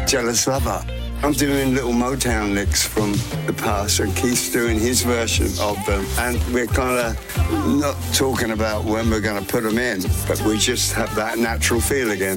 Jealous Lover. I'm doing little Motown licks from the past, and Keith's doing his version of them. And we're kind of not talking about when we're going to put them in, but we just have that natural feel again.